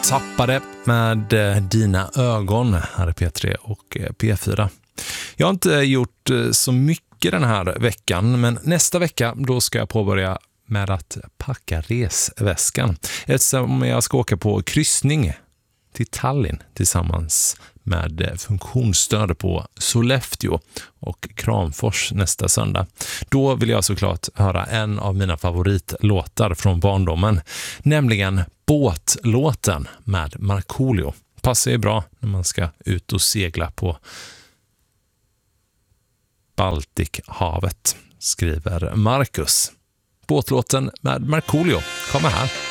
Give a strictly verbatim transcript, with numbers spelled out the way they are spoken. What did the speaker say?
tappade med dina ögon här i P tre och P fyra. Jag har inte gjort så mycket den här veckan, men nästa vecka då ska jag påbörja med att packa resväskan. Eftersom jag ska åka på kryssning till Tallinn tillsammans med funktionsstöd på Sollefteå och Kramfors nästa söndag. Då vill jag såklart höra en av mina favoritlåtar från barndomen, nämligen Båtlåten med Markoolio. Passar ju bra när man ska ut och segla på Baltikhavet, skriver Marcus. Båtlåten med Markoolio kommer här.